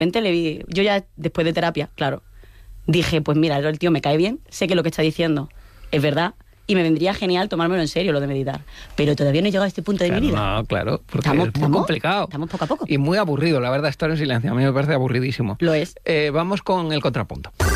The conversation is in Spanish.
le vi, yo ya después de terapia, claro, dije, pues mira, el tío me cae bien, sé que lo que está diciendo es verdad y me vendría genial tomármelo en serio lo de meditar. Pero todavía no he llegado a este punto de mi vida. No, claro, porque es muy complicado. Estamos poco a poco. Y muy aburrido, la verdad, estar en silencio. A mí me parece aburridísimo. Lo es. Vamos con el contrapunto.